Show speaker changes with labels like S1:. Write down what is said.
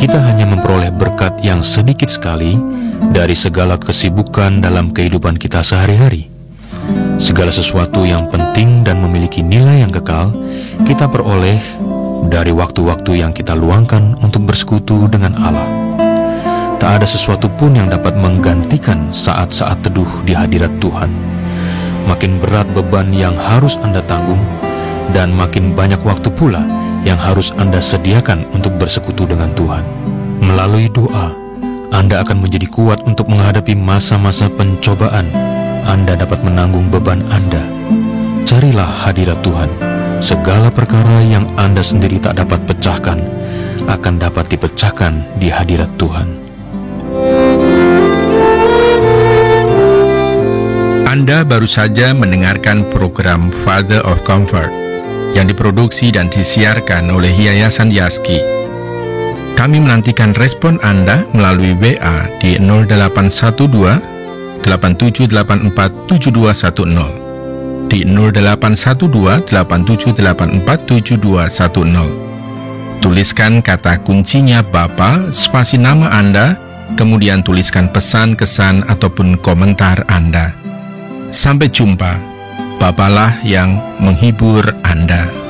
S1: kita hanya memperoleh berkat yang sedikit sekali dari segala kesibukan dalam kehidupan kita sehari-hari. Segala sesuatu yang penting dan memiliki nilai yang kekal, kita peroleh dari waktu-waktu yang kita luangkan untuk bersekutu dengan Allah. Tak ada sesuatu pun yang dapat menggantikan saat-saat teduh di hadirat Tuhan. Makin berat beban yang harus Anda tanggung, dan makin banyak waktu pula yang harus Anda sediakan untuk bersekutu dengan Tuhan. Melalui doa, Anda akan menjadi kuat untuk menghadapi masa-masa pencobaan. Anda dapat menanggung beban Anda. Carilah hadirat Tuhan. Segala perkara yang Anda sendiri tak dapat pecahkan akan dapat dipecahkan di hadirat Tuhan.
S2: Anda baru saja mendengarkan program Father of Comfort yang diproduksi dan disiarkan oleh Yayasan Yaski. Kami menantikan respon Anda melalui WA di 0812 8784 7210, di 0812 8784 7210. Tuliskan kata kuncinya Bapa, spasi nama Anda, kemudian tuliskan pesan, kesan, ataupun komentar Anda. Sampai jumpa. Bapalah yang menghibur Anda.